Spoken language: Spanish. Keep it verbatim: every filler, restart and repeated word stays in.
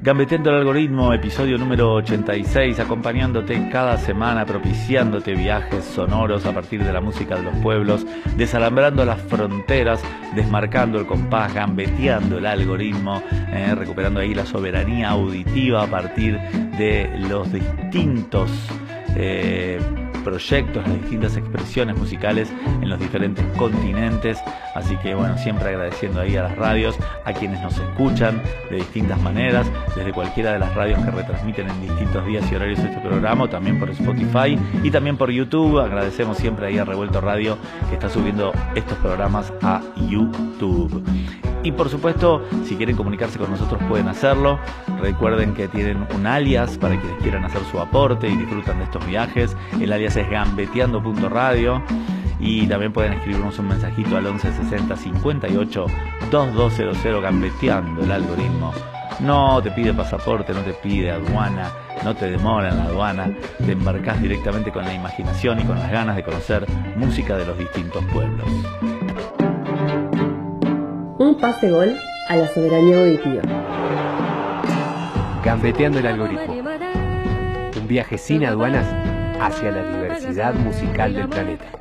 Gambeteando el algoritmo, episodio número ochenta y seis, acompañándote cada semana, propiciándote viajes sonoros a partir de la música de los pueblos, desalambrando las fronteras, desmarcando el compás, gambeteando el algoritmo, eh, recuperando ahí la soberanía auditiva a partir de los distintos eh, proyectos, las distintas expresiones musicales en los diferentes continentes. Así que bueno, siempre agradeciendo ahí a las radios, a quienes nos escuchan de distintas maneras, desde cualquiera de las radios que retransmiten en distintos días y horarios este programa, también por Spotify y también por YouTube. Agradecemos siempre ahí a Revuelto Radio, que está subiendo estos programas a YouTube. Y por supuesto, si quieren comunicarse con nosotros pueden hacerlo. Recuerden que tienen un alias para quienes quieran hacer su aporte y disfrutan de estos viajes. El alias es gambeteando punto radio. Y también pueden escribirnos un mensajito al once sesenta cincuenta y ocho veintidós cero cero, gambeteando el algoritmo. No te pide pasaporte, no te pide aduana, no te demora en la aduana. Te embarcás directamente con la imaginación y con las ganas de conocer música de los distintos pueblos. Un pase gol a la soberanía auditiva. Gambeteando el algoritmo. Un viaje sin aduanas hacia la diversidad musical del planeta.